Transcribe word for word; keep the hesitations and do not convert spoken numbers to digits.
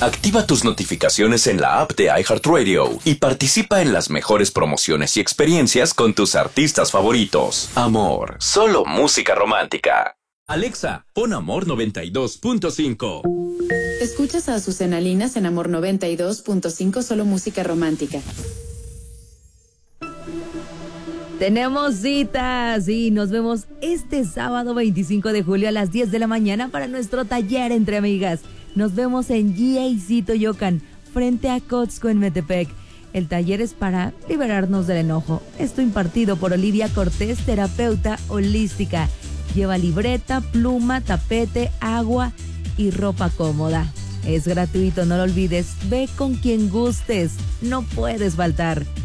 Activa tus notificaciones en la app de iHeartRadio y participa en las mejores promociones y experiencias con tus artistas favoritos. Amor, solo música romántica. Alexa, pon Amor noventa y dos punto cinco. Escuchas a Azucena Linas en Amor noventa y dos punto cinco, solo música romántica. Tenemos citas y nos vemos este sábado veinticinco de julio a las diez de la mañana para nuestro taller entre amigas. Nos vemos en G A C Toyocan, frente a Cotzco en Metepec. El taller es para liberarnos del enojo. Esto impartido por Olivia Cortés, terapeuta holística. Lleva libreta, pluma, tapete, agua y ropa cómoda. Es gratuito, no lo olvides. Ve con quien gustes. No puedes faltar.